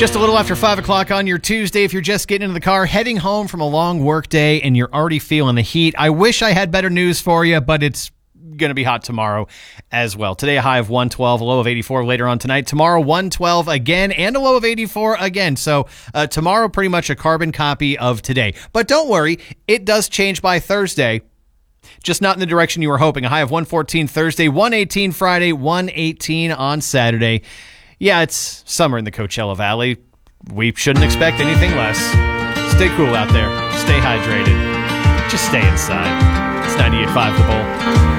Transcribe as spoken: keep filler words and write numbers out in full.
Just a little after five o'clock on your Tuesday, if you're just getting into the car, heading home from a long work day, and you're already feeling the heat, I wish I had better news for you, but it's going to be hot tomorrow as well. Today, a high of one twelve, a low of eighty-four later on tonight. Tomorrow, one twelve again, and a low of eighty-four again. So uh, tomorrow, pretty much a carbon copy of today. But don't worry, it does change by Thursday. Just not in the direction you were hoping. A high of one fourteen Thursday, one eighteen Friday, one eighteen on Saturday. Yeah, it's summer in the Coachella Valley. We shouldn't expect anything less. Stay cool out there. Stay hydrated. Just stay inside. It's ninety-eight point five The Bull.